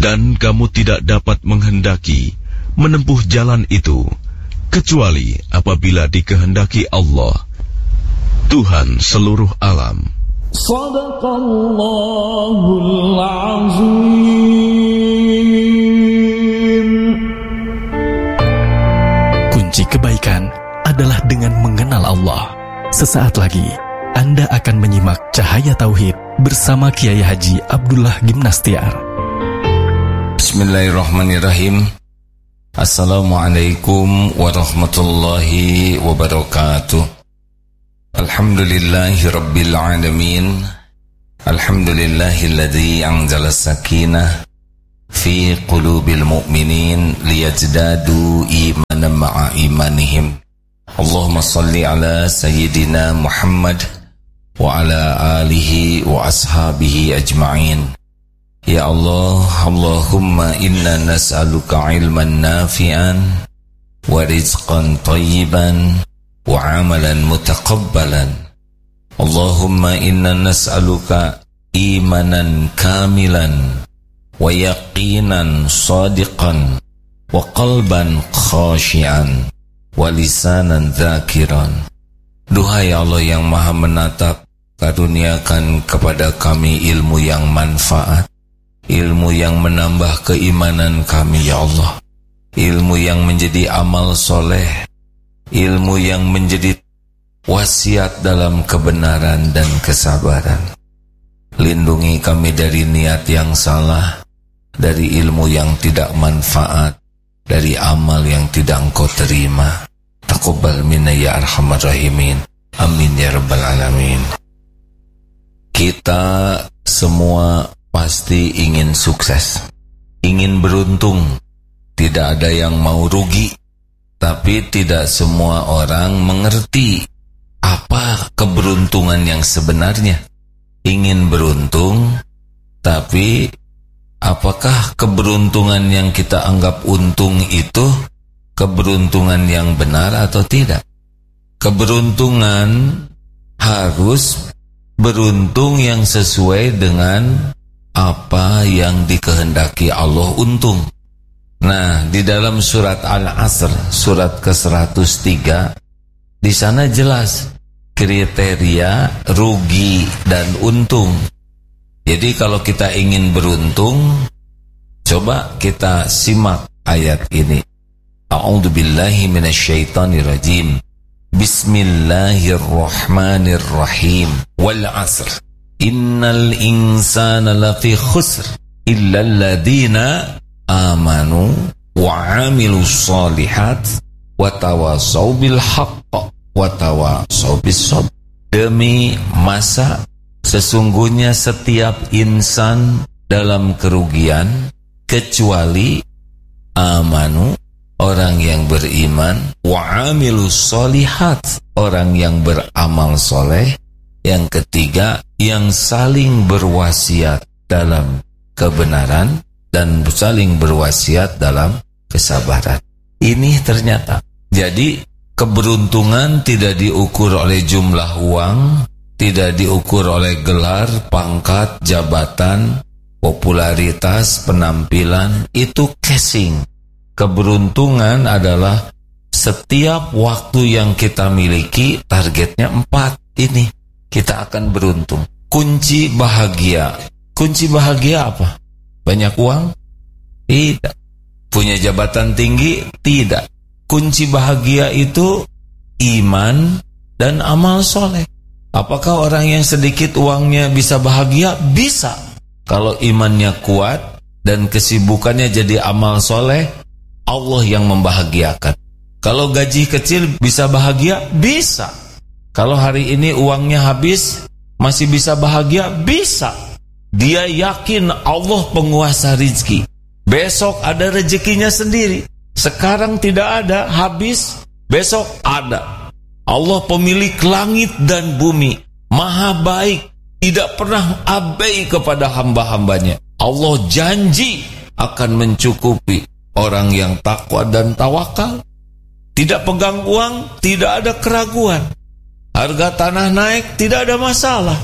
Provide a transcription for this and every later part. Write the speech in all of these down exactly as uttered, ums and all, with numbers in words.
Dan kamu tidak dapat menghendaki menempuh jalan itu kecuali apabila dikehendaki Allah, Tuhan seluruh alam. Shadaqallahul Azim. Kunci kebaikan adalah dengan mengenal Allah. Sesaat lagi Anda akan menyimak Cahaya Tauhid bersama Kiai Haji Abdullah Gimnastiar. Bismillahirrahmanirrahim. Assalamualaikum warahmatullahi wabarakatuh. Alhamdulillahi rabbil alamin. Alhamdulillahilladzi anzala sakinah fi qulubil mu'minin liyazdadu imanan ma'a imanihim. Allahumma salli ala sayyidina Muhammad wa ala alihi wa ashabihi ajma'in. Ya Allah, Allahumma inna nas'aluka ilman nafi'an wa rizqan tayyiban wa amalan mutaqabbalan. Allahumma inna nas'aluka imanan kamilan wa yaqinan sadiqan wa qalban khashian wa lisanan dzakiran. Duhai Allah yang Maha Menatap, karuniakan kepada kami ilmu yang manfaat, ilmu yang menambah keimanan kami ya Allah, ilmu yang menjadi amal soleh, ilmu yang menjadi wasiat dalam kebenaran dan kesabaran. Lindungi kami dari niat yang salah, dari ilmu yang tidak manfaat, dari amal yang tidak Engkau terima. Taqabbal minna ya arhamar rahimin. Amin ya rabbal alamin. Kita semua pasti ingin sukses, ingin beruntung. Tidak ada yang mau rugi, tapi tidak semua orang mengerti apa keberuntungan yang sebenarnya. Ingin beruntung, tapi apakah keberuntungan yang kita anggap untung itu keberuntungan yang benar atau tidak? Keberuntungan harus beruntung yang sesuai dengan apa yang dikehendaki Allah untung. Nah, di dalam surat Al-Asr, surat ke seratus tiga, di sana jelas kriteria rugi dan untung. Jadi kalau kita ingin beruntung, coba kita simak ayat ini. A'udzubillahi minasyaitonirrajim. Bismillahirrahmanirrahim. Wal 'asr. Innal insana lafi khusr illa alladhina amanu wa 'amilus shalihat wa tawasaw bil haqq wa tawasaw bis sabr. Demi masa sesungguhnya setiap insan dalam kerugian kecuali amanu, orang yang beriman, wa 'amilus shalihat, orang yang beramal soleh. Yang ketiga, yang saling berwasiat dalam kebenaran dan saling berwasiat dalam kesabaran. Ini ternyata. Jadi keberuntungan tidak diukur oleh jumlah uang, tidak diukur oleh gelar, pangkat, jabatan, popularitas, penampilan. Itu casing. Keberuntungan adalah setiap waktu yang kita miliki, targetnya empat ini. Kita akan beruntung. Kunci bahagia. Kunci bahagia apa? Banyak uang? Tidak. Punya jabatan tinggi? Tidak. Kunci bahagia itu iman dan amal soleh. Apakah orang yang sedikit uangnya bisa bahagia? Bisa. Kalau imannya kuat dan kesibukannya jadi amal soleh, Allah yang membahagiakan. Kalau gaji kecil bisa bahagia? Bisa. Kalau hari ini uangnya habis, masih bisa bahagia? Bisa. Dia yakin Allah penguasa rizki. Besok ada rezekinya sendiri. Sekarang tidak ada, habis, besok ada. Allah pemilik langit dan bumi, maha baik, tidak pernah abai kepada hamba-hambanya. Allah janji akan mencukupi orang yang takwa dan tawakal. Tidak pegang uang, tidak ada keraguan. Harga tanah naik, tidak ada masalah.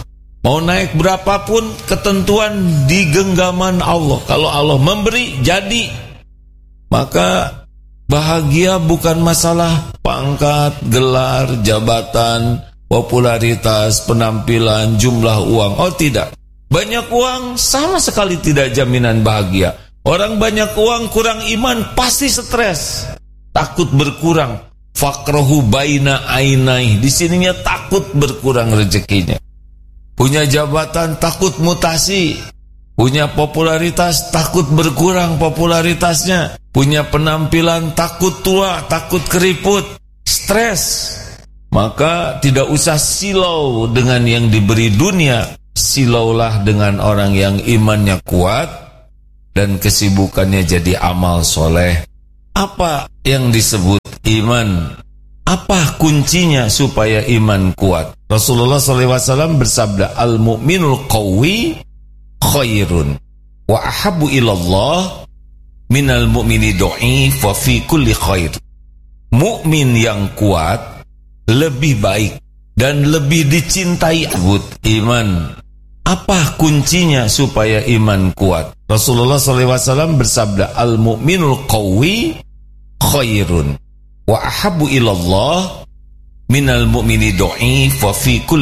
Mau naik berapapun ketentuan di genggaman Allah. Kalau Allah memberi, jadi. Maka bahagia bukan masalah pangkat, gelar, jabatan, popularitas, penampilan, jumlah uang. Oh tidak. Banyak uang sama sekali tidak jaminan bahagia. Orang banyak uang kurang iman pasti stres. Takut berkurang. Fakrohu baina ainai. Di sininya takut berkurang rezekinya. Punya jabatan takut mutasi. Punya popularitas takut berkurang popularitasnya. Punya penampilan takut tua, takut keriput, stres. Maka tidak usah silau dengan yang diberi dunia. Silaulah dengan orang yang imannya kuat dan kesibukannya jadi amal soleh. Apa yang disebut iman? Apa kuncinya supaya iman kuat? Rasulullah shallallahu alaihi wasallam bersabda, al-mu'minul qawi khairun wa ahabu ilallah minal mu'mini do'if wa fi kulli khair. Mukmin yang kuat lebih baik dan lebih dicintai. Iman. Apa kuncinya supaya iman kuat? Rasulullah shallallahu alaihi wasallam bersabda, al-mu'minul qawi khairun wa ahabu ilallah minal mu'mini do'if wa fi kulli